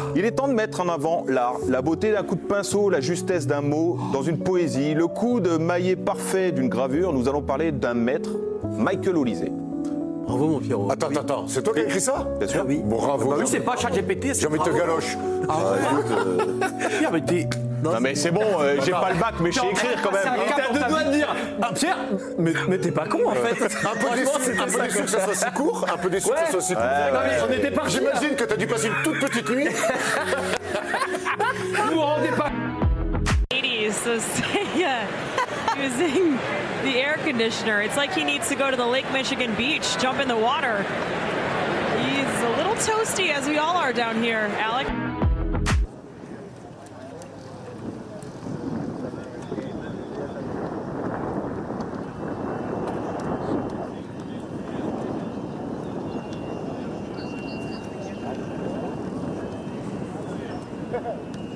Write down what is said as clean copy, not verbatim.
Il est temps de mettre en avant l'art, la beauté d'un coup de pinceau, la justesse d'un mot dans une poésie, le coup de maillet parfait d'une gravure. Nous allons parler d'un maître, Michael Olysée. Bravo mon Pierrot. Attends, c'est toi qui as écrit ça? Bien sûr. Oui. Bravo. Bah oui, c'est pas ChatGPT, c'est J'ai envie de te galoche. Pierre, mais t'es... Non mais c'est bon, j'ai pas le bac, mais je sais écrire quand même. T'as deux doigts de dire, ah, Pierre, mais t'es pas con en fait. Un peu déçu que ça soit si court, un peu déçu que ça soit si court. Non, mais on était partis. J'imagine que t'as dû passer une toute petite nuit. Vous vous rendez pas. 80s, so using the air conditioner. It's like he needs to go to the Lake Michigan beach, jump in the water. He's a little toasty, as we all are down here, Alec. Ha ha ha.